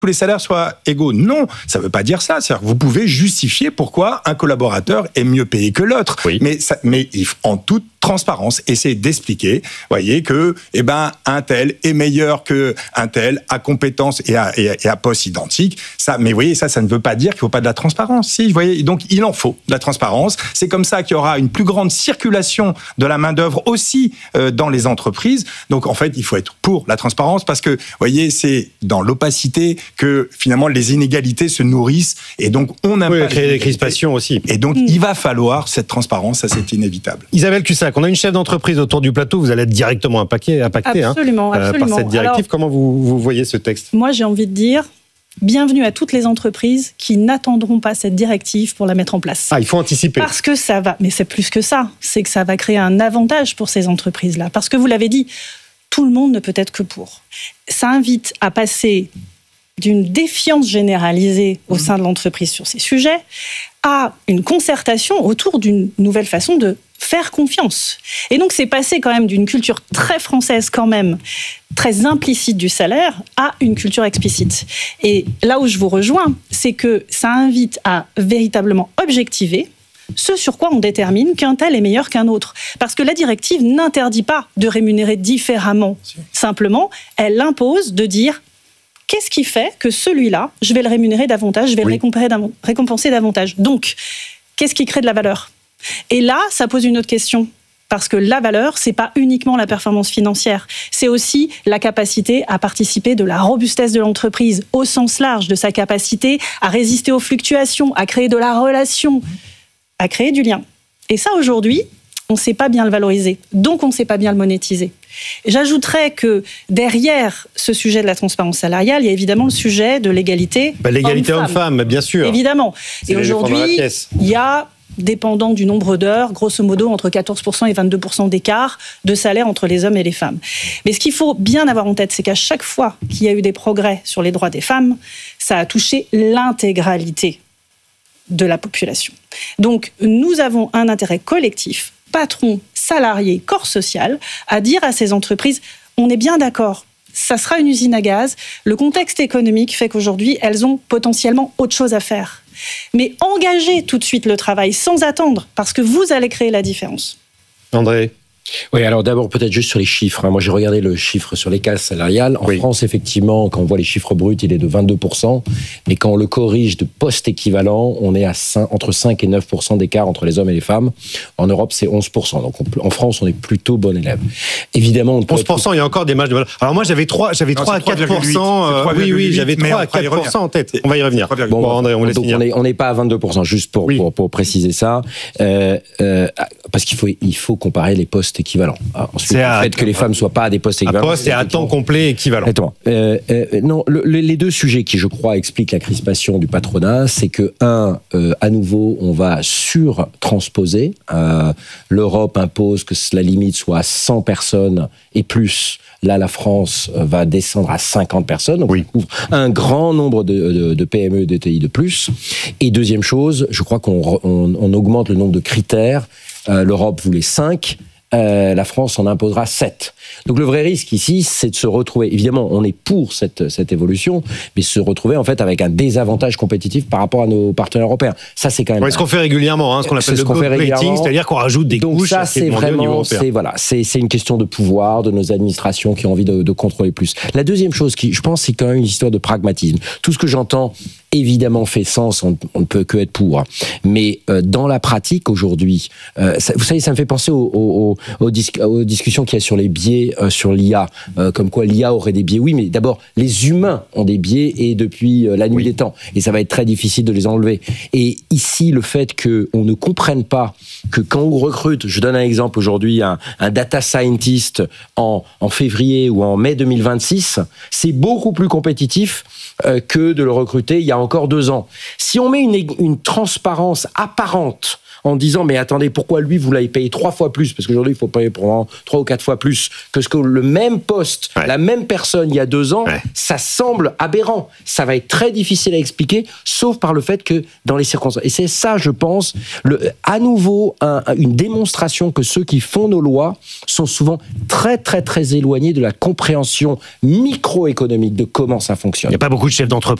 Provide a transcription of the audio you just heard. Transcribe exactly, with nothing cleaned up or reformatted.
tous les salaires soient égaux. Non, ça ne veut pas dire ça. C'est-à-dire que vous pouvez justifier pourquoi un collaborateur est mieux payé que l'autre. Oui. Mais, ça, mais en toute transparence, essayer d'expliquer, voyez, que eh ben, un tel est meilleur qu'un tel, à compétence et à, et, à, et à poste identique. Ça, mais vous voyez, ça, ça ne veut pas dire qu'il ne faut pas de la transparence. Si, vous voyez, donc il en faut de la transparence. C'est comme ça qu'il y aura une plus grande circulation de la main-d'œuvre aussi euh, dans les entreprises. Donc en fait, il faut être pour la transparence parce que, vous voyez, c'est dans l'opacité que finalement les inégalités se nourrissent et donc on n'a oui, pas créer des crispations aussi. Et donc mmh. il va falloir cette transparence, ça c'est inévitable. Isabelle Cussac, on a une chef d'entreprise autour du plateau, vous allez être directement impacté, impacté absolument, hein, absolument. par cette directive. Alors, comment vous, vous voyez ce texte ? Moi j'ai envie de dire, bienvenue à toutes les entreprises qui n'attendront pas cette directive pour la mettre en place. Ah, il faut anticiper. Parce que ça va, mais c'est plus que ça, c'est que ça va créer un avantage pour ces entreprises-là. Parce que vous l'avez dit, tout le monde ne peut être que pour. Ça invite à passer d'une défiance généralisée au sein de l'entreprise sur ces sujets à une concertation autour d'une nouvelle façon de faire confiance. Et donc, c'est passé quand même d'une culture très française quand même, très implicite du salaire, à une culture explicite. Et là où je vous rejoins, c'est que ça invite à véritablement objectiver ce sur quoi on détermine qu'un tel est meilleur qu'un autre. Parce que la directive n'interdit pas de rémunérer différemment. Simplement, elle impose de dire qu'est-ce qui fait que celui-là, je vais le rémunérer davantage, je vais oui. le récompenser davantage. Donc, qu'est-ce qui crée de la valeur ? Et là, ça pose une autre question. Parce que la valeur, c'est pas uniquement la performance financière. C'est aussi la capacité à participer de la robustesse de l'entreprise, au sens large, de sa capacité à résister aux fluctuations, à créer de la relation, à créer du lien. Et ça, aujourd'hui, on ne sait pas bien le valoriser. Donc, on ne sait pas bien le monétiser. J'ajouterais que derrière ce sujet de la transparence salariale, il y a évidemment le sujet de l'égalité. Bah, l'égalité homme-femme, homme-femme, bien sûr. Évidemment. C'est et aujourd'hui, il y a, dépendant du nombre d'heures, grosso modo entre quatorze pour cent et vingt-deux pour cent d'écart de salaire entre les hommes et les femmes. Mais ce qu'il faut bien avoir en tête, c'est qu'à chaque fois qu'il y a eu des progrès sur les droits des femmes, ça a touché l'intégralité de la population. Donc, nous avons un intérêt collectif, patron, salarié, corps social, à dire à ces entreprises, on est bien d'accord, ça sera une usine à gaz, le contexte économique fait qu'aujourd'hui, elles ont potentiellement autre chose à faire. Mais engagez tout de suite le travail sans attendre, parce que vous allez créer la différence. André ? Oui, alors d'abord peut-être juste sur les chiffres. Moi j'ai regardé le chiffre sur les cases salariales. En oui. France, effectivement, quand on voit les chiffres bruts, il est de vingt-deux pour cent. Mais quand on le corrige de postes équivalents, on est à cinq, entre cinq et neuf pour cent d'écart entre les hommes et les femmes. En Europe, c'est onze pour cent. Donc on, en France, on est plutôt bon élève. Évidemment, on peut onze pour cent, être... il y a encore des marges de valeur. Alors moi j'avais trois, j'avais non, trois à quatre pour cent. Euh, oui, oui, j'avais trois à quatre pour cent en tête. On va y revenir. Bon, bon André, on laisse donc finir. On n'est pas à vingt-deux pour cent, juste pour, oui. pour, pour préciser ça. Euh, euh, parce qu'il faut, il faut comparer les postes équivalents. Ensuite, le fait que les femmes ne soient pas à des postes équivalents. À poste et à temps complet équivalent. Euh, euh, non, le, les deux sujets qui, je crois, expliquent la crispation du patronat, c'est que, un, euh, à nouveau, on va sur-transposer. Euh, L'Europe impose que la limite soit à cent personnes et plus. Là, la France va descendre à cinquante personnes. Donc, oui. On couvre un grand nombre de, de, de P M E et de T I de plus. Et deuxième chose, je crois qu'on on, on augmente le nombre de critères. Euh, L'Europe voulait cinq. Euh, la France en imposera sept. Donc le vrai risque ici, c'est de se retrouver, évidemment, on est pour cette, cette évolution, mais se retrouver en fait avec un désavantage compétitif par rapport à nos partenaires européens. Ça, c'est quand même... Ouais, ce qu'on fait régulièrement, hein, ce qu'on appelle le gold plating, c'est-à-dire qu'on rajoute des Donc couches. Donc ça, c'est vraiment, c'est, voilà, c'est, c'est une question de pouvoir, de nos administrations qui ont envie de, de contrôler plus. La deuxième chose, qui, je pense, c'est quand même une histoire de pragmatisme. Tout ce que j'entends, évidemment, fait sens, on, on ne peut que être pour. Mais euh, dans la pratique, aujourd'hui, euh, ça, vous savez, ça me fait penser aux, aux, aux, dis- aux discussions qu'il y a sur les biais euh, sur l'I A, euh, comme quoi l'I A aurait des biais. Oui, mais d'abord, les humains ont des biais et depuis euh, la nuit oui. des temps. Et ça va être très difficile de les enlever. Et ici, le fait qu'on ne comprenne pas que quand on recrute, je donne un exemple aujourd'hui, un, un data scientist en, en février ou en mai deux mille vingt-six, c'est beaucoup plus compétitif euh, que de le recruter il y a encore deux ans. Si on met une, une transparence apparente en disant mais attendez, pourquoi lui vous l'avez payé trois fois plus, parce qu'aujourd'hui il faut payer pour trois ou quatre fois plus que ce que le même poste, ouais. la même personne il y a deux ans, ouais. ça semble aberrant. Ça va être très difficile à expliquer, sauf par le fait que dans les circonstances. Et c'est ça, je pense, le, à nouveau un, une démonstration que ceux qui font nos lois sont souvent très très très éloignés de la compréhension microéconomique de comment ça fonctionne. Il n'y a pas beaucoup de chefs d'entreprise